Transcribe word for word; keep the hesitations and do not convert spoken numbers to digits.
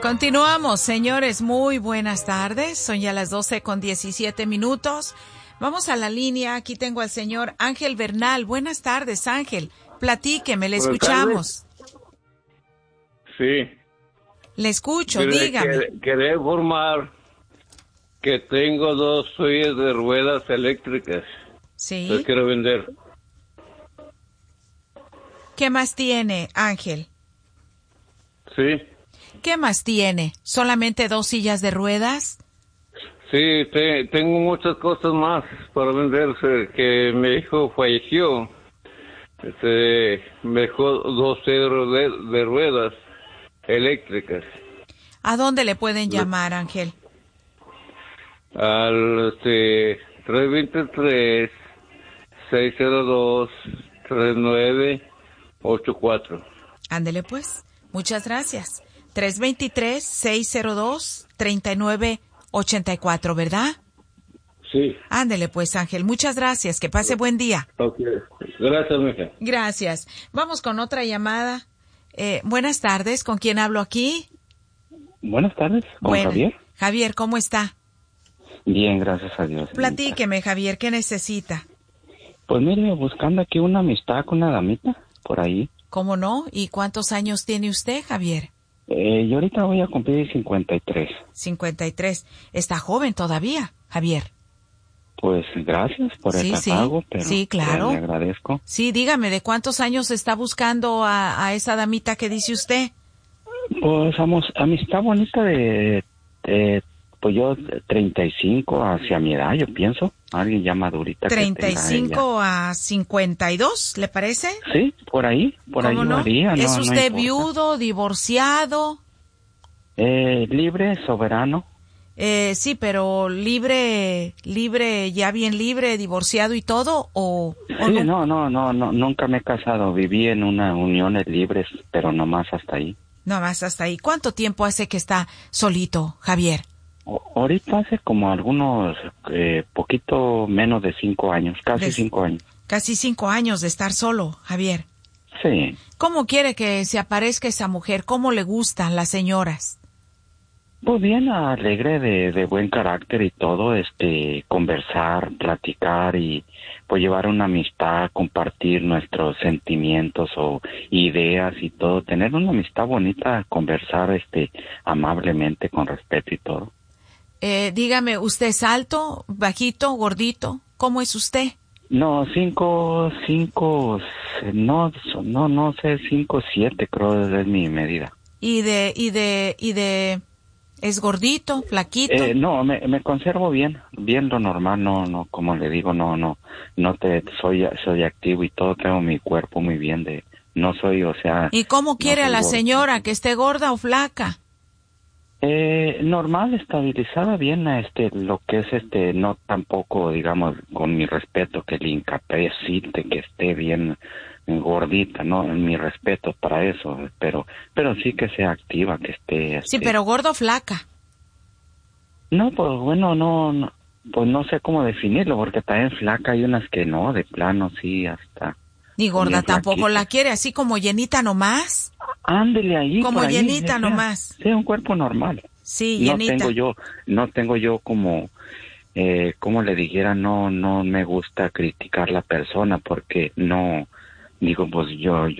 Continuamos, señores, muy buenas tardes. Son ya las doce con diecisiete minutos. Vamos a la línea. Aquí tengo al señor Ángel Bernal. Buenas tardes, Ángel. Platíqueme, le Buenas escuchamos. tardes. Sí. Le escucho, Quería- dígame. quer- Quería informar que tengo dos sillas de ruedas eléctricas. Sí. Las quiero vender. ¿Qué más tiene, Ángel? Sí. ¿Qué más tiene? ¿Solamente dos sillas de ruedas? Sí, te- tengo muchas cosas más para venderse. Que mi hijo falleció. Este, me dejó dos sillas de, de ruedas eléctricas. ¿A dónde le pueden llamar, Ángel? Al este, tres dos tres, seis cero dos, tres nueve ocho cuatro. Ándele pues. Muchas gracias. tres dos tres, seis cero dos, tres nueve ocho cuatro, ¿verdad? Sí. Ándele pues, Ángel. Muchas gracias. Que pase buen día. Ok. Gracias, mija. Gracias. Vamos con otra llamada. Eh, buenas tardes. ¿Con quién hablo aquí? Buenas tardes, ¿con Buena- Javier? Javier, ¿cómo está? Bien, gracias a Dios. señorita. Platíqueme, Javier. ¿Qué necesita? Pues mire, buscando aquí una amistad con una damita, por ahí. ¿Cómo no? ¿Y cuántos años tiene usted, Javier? Eh, yo ahorita voy a cumplir cincuenta y tres. cincuenta y tres. Está joven todavía, Javier. Pues gracias por Sí, el sí, pago, pero sí, claro. pues, le agradezco. Sí, dígame, ¿de cuántos años está buscando a, a esa damita que dice usted? Pues vamos, amistad bonita de, de, pues yo treinta y cinco hacia mi edad, yo pienso. Alguien ya madurita. que treinta y tenga cinco a cincuenta y dos, ¿le parece? ella. Sí, por ahí, por ahí ¿Cómo no? varía, no, ¿Es no usted importa. viudo, divorciado? Eh, libre, soberano. Eh, sí, pero libre, libre, ya bien libre, divorciado y todo, o, o Sí, no? no, no, no, no, nunca me he casado. Viví en una uniones libres, pero nomás hasta ahí. No más hasta ahí. ¿Cuánto tiempo hace que está solito, Javier? O- ahorita hace como algunos, eh, poquito menos de cinco años, casi De- cinco años. Casi cinco años de estar solo, Javier. Sí. ¿Cómo quiere que se aparezca esa mujer? ¿Cómo le gustan las señoras? Pues bien alegre, de, de buen carácter y todo, este, conversar, platicar y pues llevar una amistad, compartir nuestros sentimientos o ideas y todo, tener una amistad bonita, conversar, este, amablemente, con respeto y todo. Eh, dígame, ¿usted es alto, bajito, gordito? ¿Cómo es usted? No, cinco, cinco, no, no, no sé, cinco, siete creo es mi medida. ¿Y de, y de, y de, es gordito, flaquito? Eh, no, me, me conservo bien, bien lo normal, no, no, como le digo, no, no, no te, soy, soy activo y todo, tengo mi cuerpo muy bien de, no soy, o sea. ¿Y cómo quiere no a soy la gordo. señora, que esté gorda o flaca? Eh, normal, estabilizada, bien, este, lo que es este, no tampoco, digamos, con mi respeto, que le incapacite, que esté bien gordita, no, mi respeto para eso, pero, pero sí que sea activa, que esté. Sí, este, pero gordo o flaca. No, pues bueno, no, no, pues no sé cómo definirlo, porque también flaca hay unas que no, de plano sí, hasta. Ni gorda bien tampoco flaquita. la quiere, así como llenita nomás. Ándele ahí. Como por ahí, llenita o sea, nomás. Sí, un cuerpo normal. Sí, No llenita. tengo yo, no tengo yo como, eh, como le dijera, no, no me gusta criticar la persona porque no, digo, pues yo,